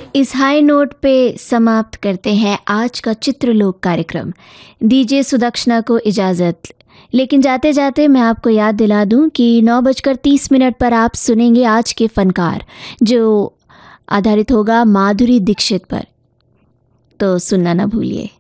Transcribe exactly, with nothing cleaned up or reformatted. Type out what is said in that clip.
इस high note पे समाप्त करते हैं आज का चित्रलोक कार्यक्रम। दीजिए सुदक्षिणा को इजाज़त। लेकिन जाते जाते मैं आपको याद दिला दूं कि नौ बजकर तीस मिनट पर आप सुनेंगे आज के फनकार, जो आधारित होगा माधुरी दीक्षित पर। तो सुनना ना भूलिए।